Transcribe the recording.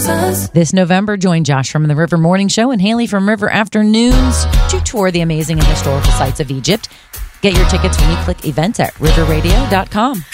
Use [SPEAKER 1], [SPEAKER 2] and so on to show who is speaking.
[SPEAKER 1] This November, join Josh from the River Morning Show and Haley from River Afternoons to tour the amazing and historical sites of Egypt. Get your tickets when you click events at riverradio.com.